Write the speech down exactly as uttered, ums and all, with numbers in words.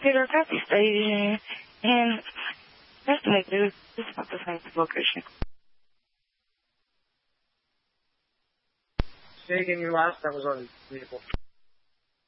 Peter got the station, and that's like, dude, this is not the same location. Say again your last, that was on vehicle.